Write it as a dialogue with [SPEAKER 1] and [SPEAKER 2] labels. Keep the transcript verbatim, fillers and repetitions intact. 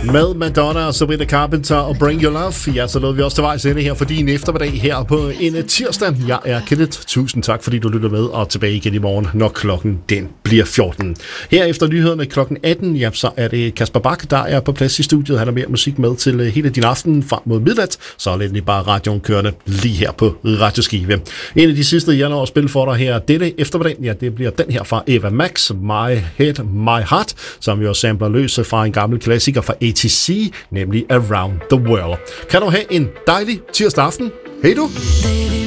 [SPEAKER 1] Med Madonna og Sabrina Carpenter og Bring Your Love. Ja, så nåede vi også til vejs ende her for din eftermiddag her på en tirsdag. Jeg er Kenneth. Tusind tak, fordi du lytter med, og tilbage igen i morgen, når klokken den bliver fjorten. Her efter nyhederne klokken atten, ja, så er det Kasper Bak, der er på plads i studiet. Han har mere musik med til hele din aften frem mod midnat, så er lidt bare radioen kørende lige her på Radioskive. En af de sidste, jeg når at spille for dig her denne eftermiddag, ja, det bliver den her fra Eva Max, My Head, My Heart, som jo sampler løs fra en gammel klassiker fra A T C, nemlig Around the World. Kan du have en dejlig tirsdag aften? Hej du!